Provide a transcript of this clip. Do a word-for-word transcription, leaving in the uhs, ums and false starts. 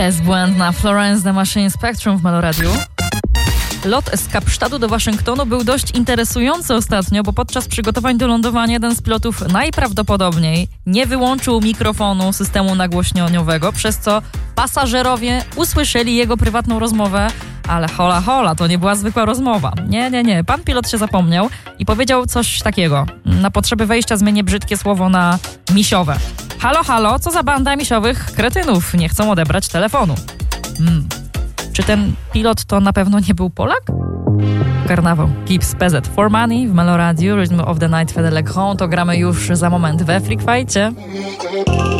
Bezbłędna Florence the Machine Spectrum w Meloradiu. Lot z Kapsztadu do Waszyngtonu był dość interesujący ostatnio, bo podczas przygotowań do lądowania jeden z pilotów najprawdopodobniej nie wyłączył mikrofonu systemu nagłośnieniowego, przez co pasażerowie usłyszeli jego prywatną rozmowę, ale hola hola, to nie była zwykła rozmowa. Nie, nie, nie. Pan pilot się zapomniał i powiedział coś takiego. Na potrzeby wejścia zmienię brzydkie słowo na misiowe. Halo, halo, co za banda misiowych kretynów? Nie chcą odebrać telefonu. Hmm. Czy ten pilot to na pewno nie był Polak? Karnawał. Gibbs P Z for Money w Meloradiu, Rhythm of the Night Fede Le Grand. To gramy już za moment we Freak Fightie.